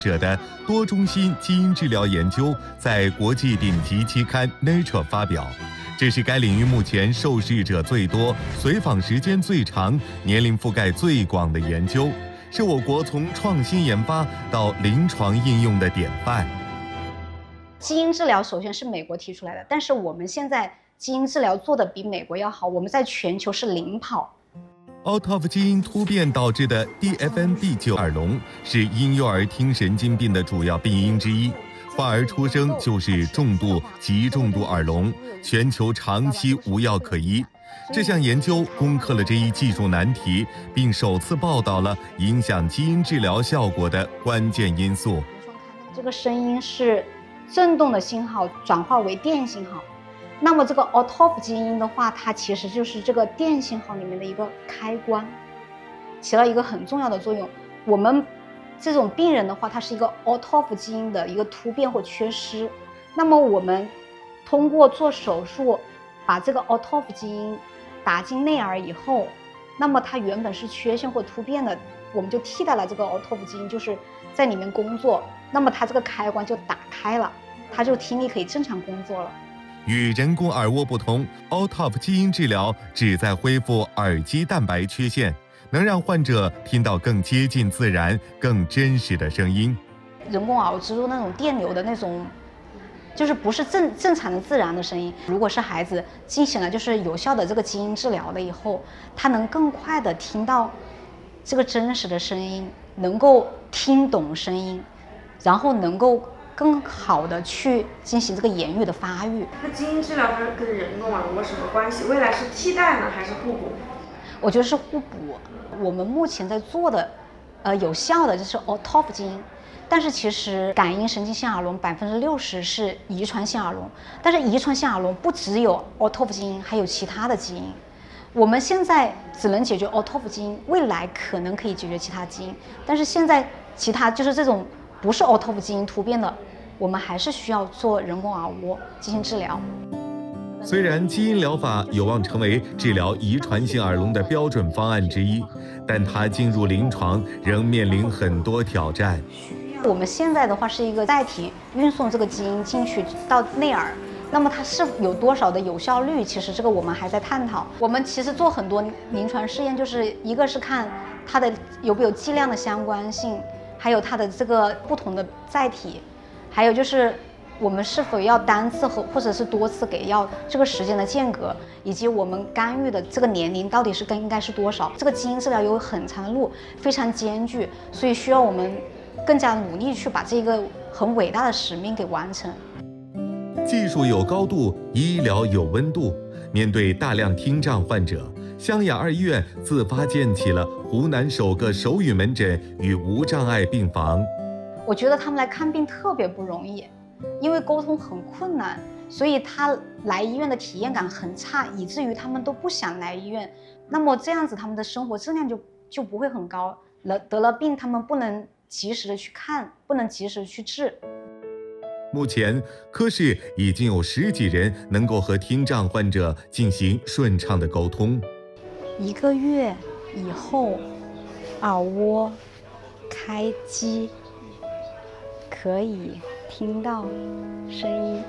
者的多中心基因治疗研究在国际顶级期刊《Nature》发表。这是该领域目前受试者最多、随访时间最长、年龄覆盖最广的研究，是我国从创新研发到临床应用的典范。 基因治疗首先是美国提出来的，但是我们现在基因治疗做得比美国要好，我们在全球是领跑。 Autoph 基因突变导致的 DFND9 耳聋是婴幼儿听神经病的主要病因之一，患儿出生就是重度、极重度耳聋，全球长期无药可医。这项研究攻克了这一技术难题，并首次报道了影响基因治疗效果的关键因素。 这个声音是振动的信号转化为电信号。那么这个 Autoph 基因的话，它其实就是这个电信号里面的一个开关，起到一个很重要的作用。我们这种病人的话，它是一个 Autoph 基因的一个突变或缺失。那么我们通过做手术，把这个 Autoph 基因打进内耳以后，那么它原本是缺陷或突变的，我们就替代了这个 Autoph 基因，就是在里面工作。那么它这个开关就打开了，它就听力可以正常工作了。 与人工耳蜗不同 ，Autoph 基因治疗旨在恢复耳基蛋白缺陷，能让患者听到更接近自然、更真实的声音。 人工耳植入那种电流的那种，就是不是正常的自然的声音。如果是孩子进行了就是有效的这个基因治疗了以后，他能更快的听到这个真实的声音，能够听懂声音，然后能够更好的去进行这个言语的发育。 那基因治疗它跟人工耳蜗什么关系？未来是替代呢，还是互补？ 我觉得是互补。我们目前在做的，有效的就是 Autoph 基因，但是其实感应神经性耳聋60%是遗传性耳聋，但是遗传性耳聋不只有 Autoph 基因，还有其他的基因。我们现在只能解决 Autoph 基因，未来可能可以解决其他基因，但是现在其他就是这种不是 Autoph 基因突变的，我们还是需要做人工耳蜗进行治疗。 虽然基因疗法有望成为治疗遗传性耳聋的标准方案之一，但它进入临床仍面临很多挑战。 我们现在的话是一个载体运送这个基因进去到内耳，那么它是有多少的有效率，其实这个我们还在探讨。我们其实做很多临床试验，就是一个是看它的有没有剂量的相关性，还有它的这个不同的载体，还有就是我们是否要单次或者是多次给药，这个时间的间隔，以及我们干预的这个年龄到底是应该是多少。这个基因治疗有很长的路，非常艰巨，所以需要我们更加努力去把这个很伟大的使命给完成。 技术有高度，医疗有温度。面对大量听障患者，湘雅2医院自发建起了湖南首个手语门诊与无障碍病房。 我觉得他们来看病特别不容易，因为沟通很困难，所以他来医院的体验感很差，以至于他们都不想来医院。那么这样子，他们的生活质量就不会很高。得了病，他们不能及时的去看，不能及时的去治。 目前，科室已经有10几人能够和听障患者进行顺畅的沟通。 1个月以后，耳蜗开机，可以听到声音。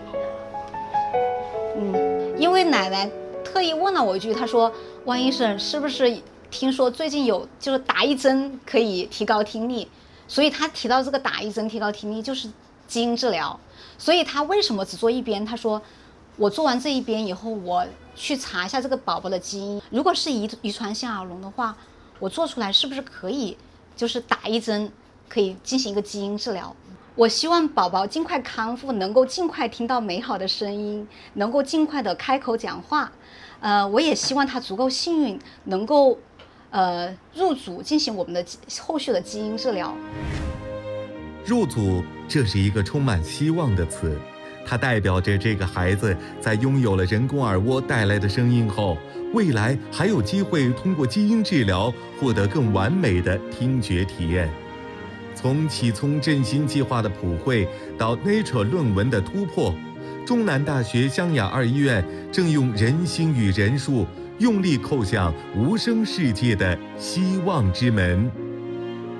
因为奶奶特意问了我一句，她说：“汪医生，是不是听说最近有就是打1针可以提高听力？”所以她提到这个打1针提高听力就是基因治疗。所以她为什么只做一边？她说：“我做完这一边以后，我去查一下这个宝宝的基因，如果是遗传性耳聋的话，我做出来是不是可以就是打1针，可以进行一个基因治疗？”我希望宝宝尽快康复，能够尽快听到美好的声音，能够尽快的开口讲话。我也希望他足够幸运，能够入组进行我们的后续的基因治疗。 入组，这是一个充满希望的词，它代表着这个孩子在拥有了人工耳蜗带来的声音后，未来还有机会通过基因治疗获得更完美的听觉体验。从启聪振兴计划的普惠到 Nature 论文的突破，中南大学湘雅2医院正用人心与人数用力叩响无声世界的希望之门。